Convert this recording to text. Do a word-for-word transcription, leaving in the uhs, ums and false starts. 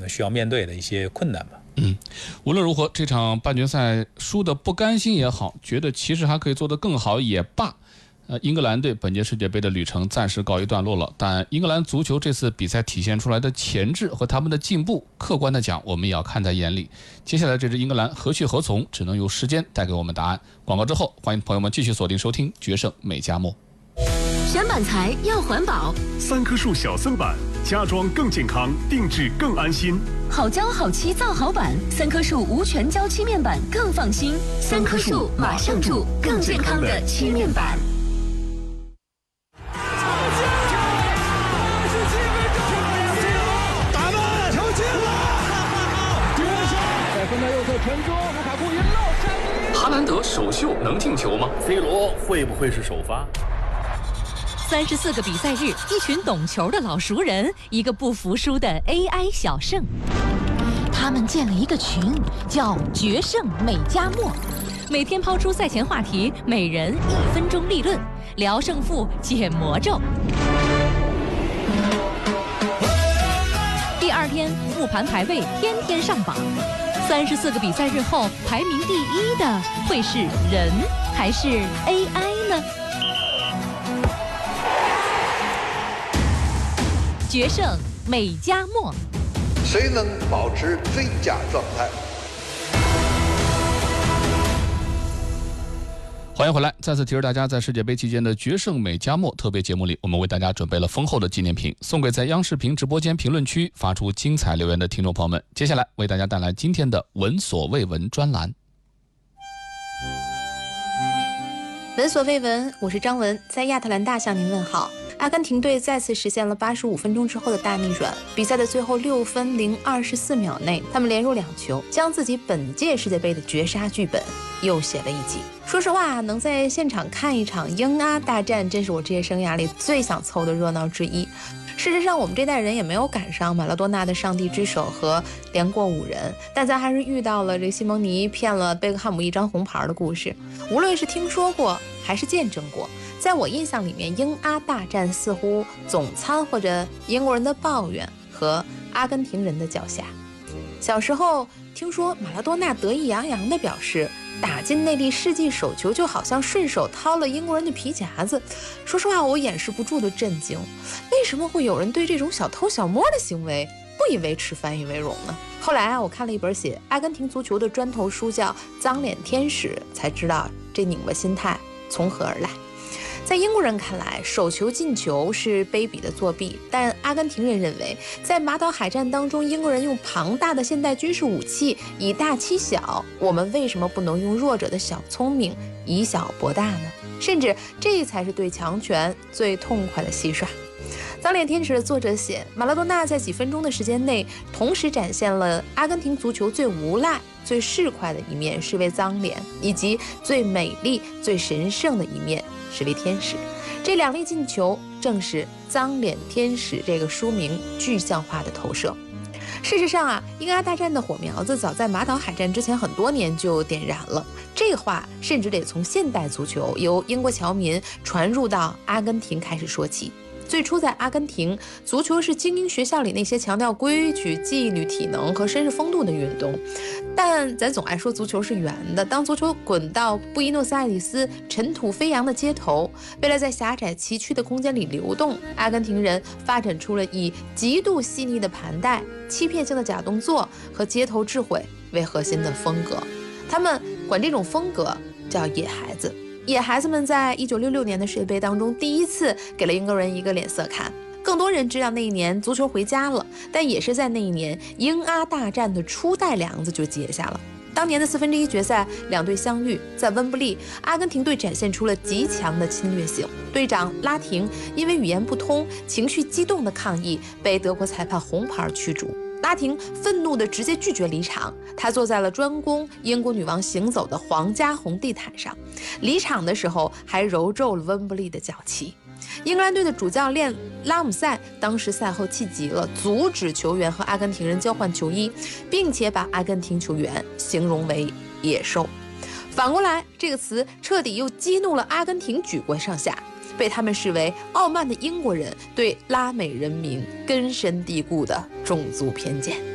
们需要面对的一些困难吧。 嗯，无论如何，这场半决赛输的不甘心也好，觉得其实还可以做得更好也罢。呃，英格兰队本届世界杯的旅程暂时告一段落了，但英格兰足球这次比赛体现出来的潜质和他们的进步，客观的讲，我们也要看在眼里。接下来这支英格兰何去何从，只能由时间带给我们答案。广告之后，欢迎朋友们继续锁定收听《决胜美加墨》。 选板材要环保， 三棵树小森板，家装更健康，定制更安心。 好胶好漆造好板，三棵树无全胶漆面板更放心。三棵树马上住更健康的漆面板。 哈兰德首秀能进球吗 ？C 罗会不会是首发？ 三十四个比赛日，一群懂球的老熟人，一个不服输的 A I 小胜。他们建了一个群，叫“决胜美加墨”，每天抛出赛前话题，每人一分钟立论，聊胜负，解魔咒。第二天复盘排位，天天上榜。三十四个比赛日后，排名第一的会是人还是 A I 呢？决胜美加墨， 谁能保持最佳状态？ 欢迎回来，再次提示大家，在世界杯期间的决胜美加墨特别节目里，我们为大家准备了丰厚的纪念品，送给在央视频直播间评论区发出精彩留言的听众朋友们。接下来为大家带来今天的闻所未闻专栏。 闻所未闻，我是张文，在亚特兰大向您问好。阿根廷队再次实现了八十五分钟之后的大逆转，比赛的最后六分零二十四秒内，他们连入两球，将自己本届世界杯的绝杀剧本又写了一集。说实话，能在现场看一场英阿大战，真是我职业生涯里最想凑的热闹之一。事实上，我们这代人也没有赶上马拉多纳的上帝之手和连过五人，但咱还是遇到了这西蒙尼骗了贝克汉姆一张红牌的故事。无论是听说过还是见证过，在我印象里面，英阿大战似乎总掺和着英国人的抱怨和阿根廷人的脚下。小时候听说马拉多纳得意洋洋地表示，打进那粒世纪首球就好像顺手掏了英国人的皮夹子。说实话，我掩饰不住的震惊，为什么会有人对这种小偷小摸的行为不以为耻反以为荣呢？后来啊，我看了一本写阿根廷足球的砖头书，叫《脏脸天使》，才知道这拧巴心态从何而来。在英国人看来，手球进球是卑鄙的作弊，但阿根廷人认为，在马岛海战当中，英国人用庞大的现代军事武器以大欺小，我们为什么不能用弱者的小聪明以小博大呢？甚至这才是对强权最痛快的戏耍。脏脸天使的作者写，马拉多纳在几分钟的时间内，同时展现了阿根廷足球最无赖、最市侩的一面，是为脏脸，以及最美丽、最神圣的一面，是为天使。这两粒进球正是脏脸天使这个书名具象化的投射。事实上啊，英阿大战的火苗子早在马岛海战之前很多年就点燃了。这话甚至得从现代足球由英国侨民传入到阿根廷开始说起。最初在阿根廷，足球是精英学校里那些强调规矩、纪律、体能和绅士风度的运动。但咱总爱说足球是圆的，当足球滚到布宜诺斯艾利斯尘土飞扬的街头，为了在狭窄崎岖的空间里流动，阿根廷人发展出了以极度细腻的盘带、欺骗性的假动作和街头智慧为核心的风格。他们管这种风格叫野孩子。野孩子们在一九六六年的世界杯当中第一次给了英国人一个脸色看。更多人知道那一年足球回家了，但也是在那一年英阿大战的初代梁子就结下了。当年的四分之一决赛，两队相遇，在温布利，阿根廷队展现出了极强的侵略性。队长拉廷因为语言不通，情绪激动的抗议，被德国裁判红牌驱逐。拉廷愤怒地直接拒绝离场，他坐在了专供英国女王行走的皇家红地毯上，离场的时候还揉皱了温布利的角旗。英格兰队的主教练拉姆塞当时赛后气急了，阻止球员和阿根廷人交换球衣，并且把阿根廷球员形容为野兽。反过来，这个词彻底又激怒了阿根廷举国上下，被他们视为傲慢的英国人对拉美人民根深蒂固的种族偏见。